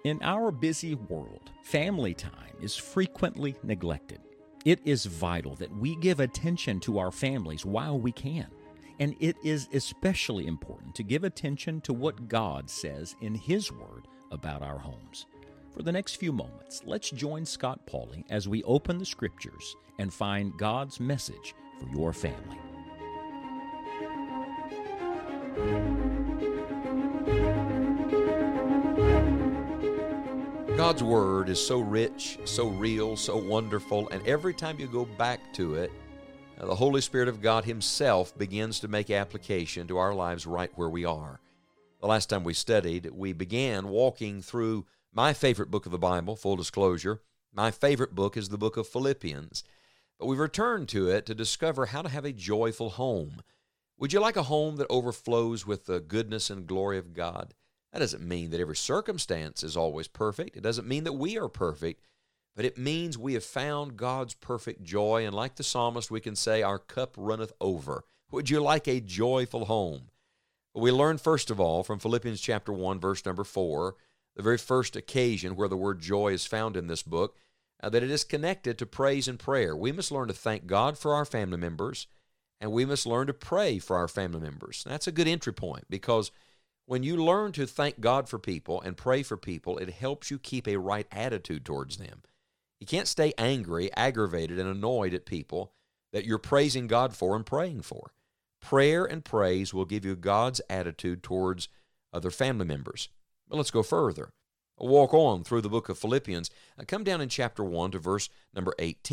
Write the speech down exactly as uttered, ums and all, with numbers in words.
In our busy world, family time is frequently neglected. It is vital that we give attention to our families while we can. And it is especially important to give attention to what God says in His Word about our homes. For the next few moments, let's join Scott Pauley as we open the Scriptures and find God's message for your family. God's Word is so rich, so real, so wonderful, and every time you go back to it, uh, the Holy Spirit of God Himself begins to make application to our lives right where we are. The last time we studied, we began walking through my favorite book of the Bible, full disclosure. My favorite book is the book of Philippians, but we've returned to it to discover how to have a joyful home. Would you like a home that overflows with the goodness and glory of God? That doesn't mean that every circumstance is always perfect. It doesn't mean that we are perfect, but it means we have found God's perfect joy, and like the psalmist, we can say, our cup runneth over. Would you like a joyful home? We learn, first of all, from Philippians chapter one, verse number four, the very first occasion where the word joy is found in this book, uh, that it is connected to praise and prayer. We must learn to thank God for our family members, and we must learn to pray for our family members. That's a good entry point, because when you learn to thank God for people and pray for people, it helps you keep a right attitude towards them. You can't stay angry, aggravated, and annoyed at people that you're praising God for and praying for. Prayer and praise will give you God's attitude towards other family members. But let's go further. I'll walk on through the book of Philippians. I come down in chapter one to verse number eighteen.